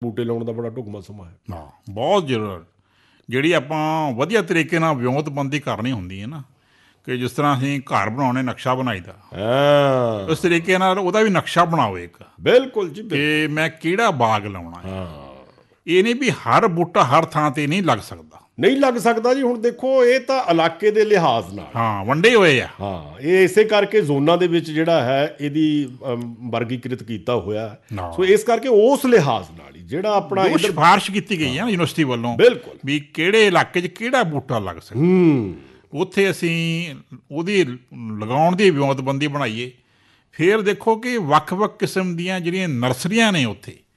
ਬੂਟੇ ਲਾਉਣ ਦਾ ਬੜਾ ਢੁਕਵਾਂ ਸਮਾਂ ਹੈ। ਹਾਂ, ਬਹੁਤ ਜ਼ਰੂਰ। ਜਿਹੜੀ ਆਪਾਂ ਵਧੀਆ ਤਰੀਕੇ ਨਾਲ ਵਿਉਂਤਬੰਦੀ ਕਰਨੀ ਹੁੰਦੀ ਹੈ ਨਾ, ਕਿ ਜਿਸ ਤਰ੍ਹਾਂ ਅਸੀਂ ਘਰ ਬਣਾਉਣੇ ਨਕਸ਼ਾ ਬਣਾਈ ਦਾ, ਉਸ ਤਰੀਕੇ ਨਾਲ ਉਹਦਾ ਵੀ ਨਕਸ਼ਾ ਬਣਾਓ ਇੱਕ। ਬਿਲਕੁਲ ਜੀ, ਕਿ ਮੈਂ ਕਿਹੜਾ ਬਾਗ ਲਾਉਣਾ ਹੈ। ਹਾਂ, ਇਹ ਨਹੀਂ ਵੀ ਹਰ ਬੂਟਾ ਹਰ ਥਾਂ 'ਤੇ ਨਹੀਂ ਲੱਗ ਸਕਦਾ। ਨਹੀਂ ਲੱਗ ਸਕਦਾ ਜੀ। ਹੁਣ ਦੇਖੋ, ਇਹ ਤਾਂ ਇਲਾਕੇ ਦੇ ਲਿਹਾਜ਼ ਨਾਲ, ਹਾਂ, ਵੰਡੇ ਹੋਏ ਆ। ਹਾਂ, ਇਹ ਇਸੇ ਕਰਕੇ ਜ਼ੋਨਾਂ ਦੇ ਵਿੱਚ ਜਿਹੜਾ ਹੈ ਇਹਦੀ ਵਰਗੀਕ੍ਰਿਤ ਕੀਤਾ ਹੋਇਆ। ਸੋ ਇਸ ਕਰਕੇ ਉਸ ਲਿਹਾਜ਼ ਨਾਲ ਹੀ ਜਿਹੜਾ ਆਪਣਾ ਸਿਫਾਰਿਸ਼ ਕੀਤੀ ਗਈ ਹੈ ਨਾ ਯੂਨੀਵਰਸਿਟੀ ਵੱਲੋਂ, ਬਿਲਕੁਲ, ਵੀ ਕਿਹੜੇ ਇਲਾਕੇ 'ਚ ਕਿਹੜਾ ਬੂਟਾ ਲੱਗ ਸਕਦਾ, ਉੱਥੇ ਅਸੀਂ ਉਹਦੀ ਲਗਾਉਣ ਦੀ ਵਿਉਂਤਬੰਦੀ ਬਣਾਈਏ। ਫਿਰ ਦੇਖੋ ਕਿ ਵੱਖ-ਵੱਖ ਕਿਸਮ ਦੀਆਂ ਜਿਹੜੀਆਂ ਨਰਸਰੀਆਂ ਨੇ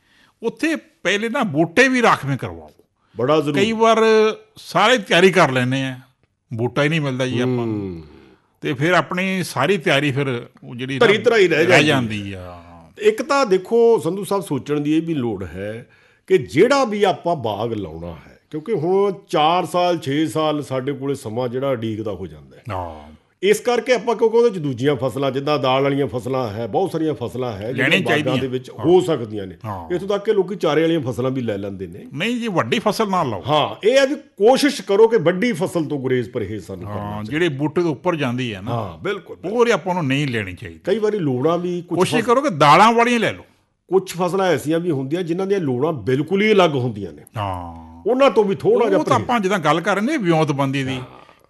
ਉੱਥੇ ਪਹਿਲੇ ਨਾ ਬੂਟੇ ਵੀ ਰਾਖਵੇਂ ਕਰਵਾਓ। ਬੜਾ ਜ਼ਰੂਰੀ। ਕਈ ਵਾਰ ਸਾਰੇ ਤਿਆਰੀ ਕਰ ਲੈਂਦੇ ਆ, ਬੂਟਾ ਹੀ ਨਹੀਂ ਮਿਲਦਾ ਜੀ ਆਪਾਂ ਨੂੰ, ਤੇ ਫਿਰ ਆਪਣੀ ਸਾਰੀ ਤਿਆਰੀ ਫਿਰ ਜਿਹੜੀ ਧਰੀ ਰਹਿ ਜਾਂਦੀ ਆ। ਇੱਕ ਤਾਂ ਦੇਖੋ ਸੰਧੂ ਸਾਹਿਬ, ਸੋਚਣ ਦੀ ਇਹ ਵੀ ਲੋੜ ਹੈ ਕਿ ਜਿਹੜਾ ਵੀ ਆਪਾਂ ਬਾਗ ਲਾਉਣਾ ਹੈ, ਕਿਉਂਕਿ ਹੁਣ 4 ਸਾਲ 6 ਸਾਲ ਸਾਡੇ ਕੋਲ ਸਮਾਂ ਜਿਹੜਾ ਉਡੀਕ ਦਾ ਹੋ ਜਾਂਦਾ ਹੈ। ਇਸ ਕਰਕੇ ਆਪਾਂ, ਕਿਉਂਕਿ ਉਹਦੇ 'ਚ ਦੂਜੀਆਂ ਫਸਲਾਂ ਜਿੱਦਾਂ ਦਾਲ ਵਾਲੀਆਂ ਫਸਲਾਂ ਹੈ, ਬਹੁਤ ਸਾਰੀਆਂ ਫਸਲਾਂ ਹੈ ਜਿਹੜੀਆਂ ਬਾਗਾਂ ਦੇ ਵਿੱਚ ਹੋ ਸਕਦੀਆਂ ਨੇ। ਇੱਥੋਂ ਤੱਕ ਕਿ ਲੋਕੀ ਚਾਰੇ ਵਾਲੀਆਂ ਫਸਲਾਂ ਵੀ ਲੈ ਲੈਂਦੇ ਨੇ। ਨਹੀਂ ਜੀ, ਵੱਡੀ ਫਸਲ ਨਾ ਲਾਓ। ਹਾਂ, ਇਹ ਹੈ ਵੀ ਕੋਸ਼ਿਸ਼ ਕਰੋ ਕਿ ਵੱਡੀ ਫਸਲ ਤੋਂ ਪਰਹੇਜ਼ ਸਾਨੂੰ ਕਰਨਾ। ਜਿਹੜੇ ਬੂਟੇ ਤੋਂ ਉੱਪਰ ਜਾਂਦੀ ਹੈ ਨਾ, ਹਾਂ ਬਿਲਕੁਲ, ਉਹ ਆਪਾਂ ਨੂੰ ਨਹੀਂ ਲੈਣੀ ਚਾਹੀਦੀ। ਕਈ ਵਾਰੀ ਲੋੜਾਂ ਵੀ ਕੋਸ਼ਿਸ਼ ਕਰੋ ਕਿ ਦਾਲਾਂ ਵਾਲੀਆਂ ਲੈ ਲਓ। ਕੁਝ ਫਸਲਾਂ ਐਸੀਆਂ ਵੀ ਹੁੰਦੀਆਂ ਜਿਨ੍ਹਾਂ ਦੀਆਂ ਲੋੜਾਂ ਬਿਲਕੁਲ ਹੀ ਅਲੱਗ ਹੁੰਦੀਆਂ ਨੇ। ਹਾਂ, ਉਹਨਾਂ ਤੋਂ ਵੀ ਥੋੜ੍ਹਾ ਜਿਹਾ ਤਾਂ ਆਪਾਂ ਜਿੱਦਾਂ ਗੱਲ ਕਰ ਰਹੇ ਨੇ ਵਿਉਂਤਬੰਦੀ ਦੀ,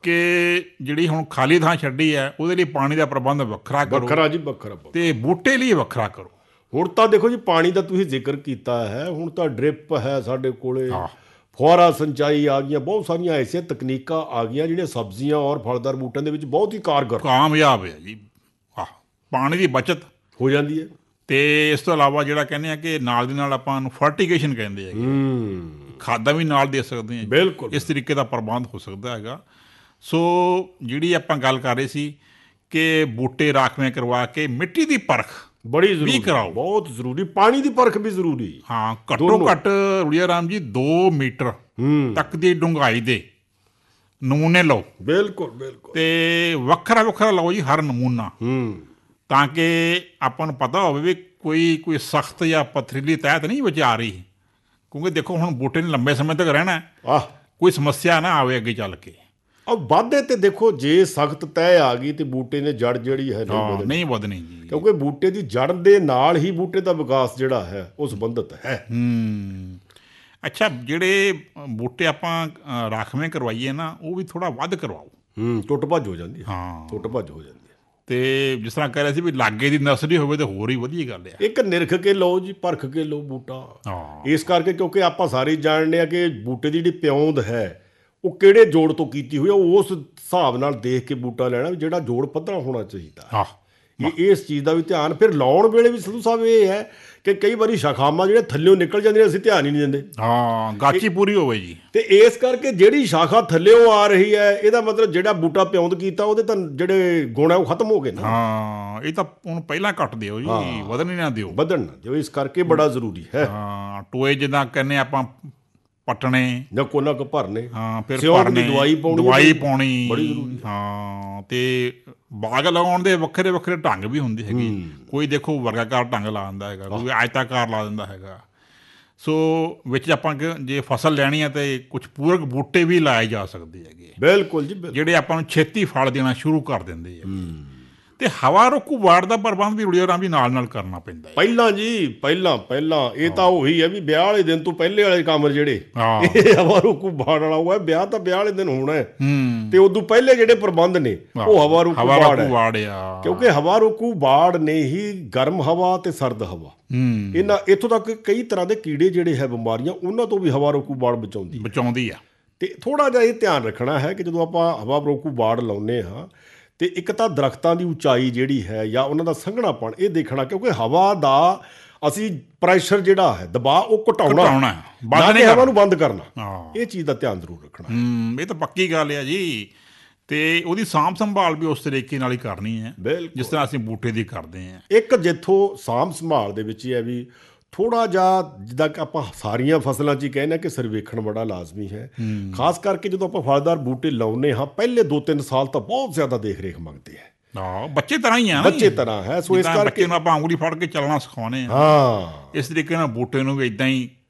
ਕਿ ਜਿਹੜੀ ਹੁਣ ਖਾਲੀ ਥਾਂ ਛੱਡੀ ਹੈ ਉਹਦੇ ਲਈ ਪਾਣੀ ਦਾ ਪ੍ਰਬੰਧ ਵੱਖਰਾ ਕਰੋ। ਵੱਖਰਾ ਜੀ, ਵੱਖਰਾ। ਤੇ ਬੂਟੇ ਲਈ ਵੱਖਰਾ ਕਰੋ। ਹੁਣ ਤਾਂ ਦੇਖੋ ਜੀ, ਪਾਣੀ ਦਾ ਤੁਸੀਂ ਜ਼ਿਕਰ ਕੀਤਾ ਹੈ, ਹੁਣ ਤਾਂ ਡ੍ਰਿਪ ਹੈ ਸਾਡੇ ਕੋਲੇ, ਫੁਹਾਰਾ ਸਿੰਚਾਈ ਆ ਗਈਆਂ, ਬਹੁਤ ਸਾਰੀਆਂ ਐਸੀਆਂ ਤਕਨੀਕਾਂ ਆ ਗਈਆਂ ਜਿਹੜੀਆਂ ਸਬਜ਼ੀਆਂ ਔਰ ਫਲਦਾਰ ਬੂਟਿਆਂ ਦੇ ਵਿੱਚ ਬਹੁਤ ਹੀ ਕਾਮਯਾਬ ਹੈ ਜੀ। ਪਾਣੀ ਦੀ ਬਚਤ ਹੋ ਜਾਂਦੀ ਹੈ। ਤੇ ਇਸ ਤੋਂ ਇਲਾਵਾ ਜਿਹੜਾ ਕਹਿੰਦੇ ਆ ਕਿ ਨਾਲ ਦੀ ਨਾਲ ਆਪਾਂ ਨੂੰ ਫਰਟੀਗੇਸ਼ਨ ਕਹਿੰਦੇ ਹੈਗੇ, ਖਾਦਾਂ ਵੀ ਨਾਲ ਦੇ ਸਕਦੇ ਹਾਂ। ਬਿਲਕੁਲ, ਇਸ ਤਰੀਕੇ ਦਾ ਪ੍ਰਬੰਧ ਹੋ ਸਕਦਾ ਹੈਗਾ। ਸੋ ਜਿਹੜੀ ਆਪਾਂ ਗੱਲ ਕਰ ਰਹੇ ਸੀ ਕਿ ਬੂਟੇ ਰਾਖਵੇਂ ਕਰਵਾ ਕੇ ਮਿੱਟੀ ਦੀ ਪਰਖ ਬੜੀ ਜ਼ਰੂਰੀ ਕਰਾਓ, ਬਹੁਤ ਜ਼ਰੂਰੀ। ਪਾਣੀ ਦੀ ਪਰਖ ਵੀ ਜ਼ਰੂਰੀ। ਹਾਂ, ਘੱਟੋ ਘੱਟ ਰੁੜੀਆ ਰਾਮ ਜੀ 2 ਮੀਟਰ ਤੱਕ ਦੀ ਡੂੰਘਾਈ ਦੇ ਨਮੂਨੇ ਲਓ। ਬਿਲਕੁਲ ਬਿਲਕੁਲ। ਤੇ ਵੱਖਰਾ ਵੱਖਰਾ ਲਓ ਜੀ ਹਰ ਨਮੂਨਾ, ਤਾਂ ਕਿ ਆਪਾਂ ਨੂੰ ਪਤਾ ਹੋਵੇ ਵੀ ਕੋਈ ਸਖਤ ਜਾਂ ਪਥਰੀਲੀ ਤਹਿ ਤਾਂ ਨਹੀਂ ਵਿੱਚ ਆ ਰਹੀ। ਕਿਉਂਕਿ ਦੇਖੋ, ਹੁਣ ਬੂਟੇ ਨੇ ਲੰਬੇ ਸਮੇਂ ਤੱਕ ਰਹਿਣਾ, ਕੋਈ ਸਮੱਸਿਆ ਨਾ ਆਵੇ ਅੱਗੇ ਚੱਲ ਕੇ। ਵਾਧੇ ਤੇ ਦੇਖੋ, ਜੇ ਸਖਤ ਤਹਿ ਆ ਗਈ ਤੇ ਬੂਟੇ ਨੇ ਜੜ ਜਿਹੜੀ ਹੈ ਨਹੀਂ ਵਧਣੀ ਜੀ, ਕਿਉਂਕਿ ਬੂਟੇ ਦੀ ਜੜ ਦੇ ਨਾਲ ਹੀ ਬੂਟੇ ਦਾ ਵਿਕਾਸ ਜਿਹੜਾ ਹੈ ਉਹ ਸੰਬੰਧਿਤ ਹੈ। ਅੱਛਾ, ਜਿਹੜੇ ਬੂਟੇ ਆਪਾਂ ਰਾਖਵੇਂ ਕਰਵਾਈਏ ਨਾ, ਉਹ ਵੀ ਥੋੜਾ ਵੱਧ ਕਰਵਾਓ। ਟੁੱਟ ਭੱਜ ਹੋ ਜਾਂਦੀ ਹੈ। ਹਾਂ, ਟੁੱਟ ਭੱਜ ਹੋ ਜਾਂਦੀ ਹੈ। ਤੇ ਜਿਸ ਤਰ੍ਹਾਂ ਕਹਿ ਰਹੇ ਸੀ ਵੀ ਲਾਗੇ ਦੀ ਨਰਸਰੀ ਹੋਵੇ ਤਾਂ ਹੋਰ ਹੀ ਵਧੀਆ ਗੱਲ ਹੈ। ਇੱਕ ਨਿਰਖ ਕੇ ਲਓ ਜੀ, ਪਰਖ ਕੇ ਲਓ ਬੂਟਾ। ਇਸ ਕਰਕੇ, ਕਿਉਂਕਿ ਆਪਾਂ ਸਾਰੇ ਜਾਣਦੇ ਹਾਂ ਕਿ ਬੂਟੇ ਦੀ ਜਿਹੜੀ ਪਿਉਂਦ ਹੈ ਉਹ ਕਿਹੜੇ ਜੋੜ ਤੋਂ ਕੀਤੀ ਹੋਈ ਆ, ਉਸ ਹਿਸਾਬ ਨਾਲ ਦੇਖ ਕੇ ਬੂਟਾ ਲੈਣਾ ਵੀ ਜਿਹੜਾ ਜੋੜ ਪੱਧਰਾ ਹੋਣਾ ਚਾਹੀਦਾ। ਇਸ ਚੀਜ਼ ਦਾ ਵੀ ਧਿਆਨ। ਫਿਰ ਲਾਉਣ ਵੇਲੇ ਵੀ ਸੰਧੂ ਸਾਹਿਬ ਇਹ ਹੈ ਕਿ ਕਈ ਵਾਰੀ ਸ਼ਾਖਾਵਾਂ ਜਿਹੜੇ ਥੱਲਿਓਂ ਨਿਕਲ ਜਾਂਦੀਆਂ, ਅਸੀਂ ਧਿਆਨ ਹੀ ਨਹੀਂ ਦਿੰਦੇ। ਗਾਚੀ ਪੂਰੀ ਹੋਵੇ ਜੀ। ਤੇ ਇਸ ਕਰਕੇ ਜਿਹੜੀ ਸ਼ਾਖਾ ਥੱਲਿਓਂ ਆ ਰਹੀ ਹੈ, ਇਹਦਾ ਮਤਲਬ ਜਿਹੜਾ ਬੂਟਾ ਪਿਉਂਦ ਕੀਤਾ ਉਹਦੇ ਤਾਂ ਜਿਹੜੇ ਗੁਣ ਹੈ ਉਹ ਖਤਮ ਹੋ ਗਏ ਨਾ। ਇਹ ਤਾਂ ਹੁਣ ਪਹਿਲਾਂ ਕੱਟ ਦਿਓ ਜੀ, ਵਧਣ ਹੀ ਨਾ ਦਿਓ। ਵਧਣ ਨਾ ਦਿਓ, ਇਸ ਕਰਕੇ ਬੜਾ ਜ਼ਰੂਰੀ ਹੈ। ਟੋਏ ਜਿੱਦਾਂ ਕਹਿੰਦੇ ਆਪਾਂ ਪੱਟਣੇ ਜਾਂ ਕੋਨਾ ਕੁ ਭਰਨੇ, ਫਿਰ ਦਵਾਈ ਪਾਉਣੀ ਬੜੀ ਜ਼ਰੂਰੀ। ਤੇ ਬਾਗ ਲਗਾਉਣ ਦੇ ਵੱਖਰੇ ਵੱਖਰੇ ਢੰਗ ਵੀ ਹੁੰਦੇ ਹੈਗੇ। ਕੋਈ ਦੇਖੋ ਵਰਗਾਕਾਰ ਢੰਗ ਲਾ ਦਿੰਦਾ ਹੈਗਾ, ਕੋਈ ਆਇਤਾਕਾਰ ਲਾ ਦਿੰਦਾ ਹੈਗਾ। ਸੋ ਵਿੱਚ ਆਪਾਂ ਜੇ ਫਸਲ ਲੈਣੀ ਹੈ ਤੇ ਕੁਝ ਪੂਰਕ ਬੂਟੇ ਵੀ ਲਾਏ ਜਾ ਸਕਦੇ ਹੈਗੇ। ਬਿਲਕੁਲ ਜੀ, ਜਿਹੜੇ ਆਪਾਂ ਨੂੰ ਛੇਤੀ ਫਲ ਦੇਣਾ ਸ਼ੁਰੂ ਕਰ ਦਿੰਦੇ ਹੈ। ਤੇ ਹਵਾ ਰੋਕੂ ਵਾੜ ਦਾ ਪ੍ਰਬੰਧ ਵੀ ਰੁੜੀਆ ਰਾਮ ਵੀ ਨਾਲ ਕਰਨਾ ਪੈਂਦਾ ਹੈ। ਪਹਿਲਾਂ ਜੀ, ਪਹਿਲਾਂ ਇਹ ਤਾਂ ਉਹੀ ਹੈ ਵੀ ਵਿਆਹ ਵਾਲੇ ਦਿਨ ਤੋਂ ਪਹਿਲੇ ਵਾਲੇ ਕੰਮ ਜਿਹੜੇ ਇਹ ਹਵਾ ਰੋਕੂ ਵਾੜ ਵਾਲਾ ਉਹ ਹੈ। ਵਿਆਹ ਤਾਂ ਵਿਆਹ ਵਾਲੇ ਦਿਨ ਹੋਣਾ ਹੈ, ਤੇ ਉਦੋਂ ਪਹਿਲੇ ਜਿਹੜੇ ਪ੍ਰਬੰਧ ਨੇ ਉਹ ਹਵਾ ਰੋਕੂ ਵਾੜ ਆ। ਕਿਉਂਕਿ ਹਵਾ ਰੋਕੂ ਵਾੜ ਨੇ ਹੀ ਗਰਮ ਹਵਾ ਤੇ ਸਰਦ ਹਵਾ, ਇੱਥੋਂ ਤੱਕ ਕਈ ਤਰ੍ਹਾਂ ਦੇ ਕੀੜੇ ਜਿਹੜੇ ਹੈ, ਬਿਮਾਰੀਆਂ, ਉਹਨਾਂ ਤੋਂ ਵੀ ਹਵਾ ਰੋਕੂ ਵਾੜ ਬਚਾਉਂਦੀ ਆ। ਤੇ ਥੋੜ੍ਹਾ ਜਿਹਾ ਇਹ ਧਿਆਨ ਰੱਖਣਾ ਹੈ ਕਿ ਜਦੋਂ ਆਪਾਂ ਹਵਾ ਰੋਕੂ ਵਾੜ ਲਾਉਂਦੇ ਹਾਂ ਤੇ ਇੱਕ ਤਾਂ ਦਰਖਤਾਂ ਦੀ ਉਚਾਈ ਜਿਹੜੀ ਹੈ ਜਾਂ ਉਹਨਾਂ ਦਾ ਸੰਘਣਾਪਣ ਇਹ ਦੇਖਣਾ, ਕਿਉਂਕਿ ਹਵਾ ਦਾ ਅਸੀਂ ਪ੍ਰੈਸ਼ਰ ਜਿਹੜਾ ਹੈ, ਦਬਾਅ, ਉਹ ਘਟਾਉਣਾ, ਨਾ ਕਿ ਹਵਾ ਨੂੰ ਬੰਦ ਕਰਨਾ। ਇਹ ਚੀਜ਼ ਦਾ ਧਿਆਨ ਜ਼ਰੂਰ ਰੱਖਣਾ। ਇਹ ਤਾਂ ਪੱਕੀ ਗੱਲ ਹੈ ਜੀ। ਤੇ ਉਹਦੀ ਸਾਂਭ ਸੰਭਾਲ ਵੀ ਉਸ ਤਰੀਕੇ ਨਾਲ ਹੀ ਕਰਨੀ ਹੈ, ਜਿਸ ਤਰ੍ਹਾਂ ਅਸੀਂ ਬੂਟੇ ਦੀ ਕਰਦੇ ਹਾਂ। ਇੱਕ ਜਿੱਥੋਂ ਸਾਂਭ ਸੰਭਾਲ ਦੇ ਵਿੱਚ ਹੀ ਹੈ ਵੀ ਥੋੜ੍ਹਾ ਜਿਹਾ, ਜਿੱਦਾਂ ਕਿ ਆਪਾਂ ਸਾਰੀਆਂ ਫਸਲਾਂ 'ਚ ਹੀ ਕਹਿੰਦੇ ਕਿ ਸਰਵੇਖਣ ਬੜਾ ਲਾਜ਼ਮੀ ਹੈ। ਖਾਸ ਕਰਕੇ ਜਦੋਂ ਆਪਾਂ ਫਲਦਾਰ ਬੂਟੇ ਲਾਉਂਦੇ ਹਾਂ, ਪਹਿਲੇ 2-3 ਸਾਲ ਤਾਂ ਬਹੁਤ ਜ਼ਿਆਦਾ ਦੇਖ ਰੇਖ ਮੰਗਦੇ ਹੈ। ਬੱਚੇ ਤਰ੍ਹਾਂ ਹੀ ਆ, ਬੱਚੇ ਤਰ੍ਹਾਂ ਹੈ। ਸੋ ਇਸ ਕਰਕੇ ਬੱਚੇ ਨੂੰ ਆਪਾਂ ਉਂਗਲੀ ਫੜ ਕੇ ਚੱਲਣਾ ਸਿਖਾਉਂਦੇ ਹਾਂ, ਇਸ ਤਰੀਕੇ ਨਾਲ ਬੂਟੇ ਨੂੰ ਵੀ ਇੱਦਾਂ ਹੀ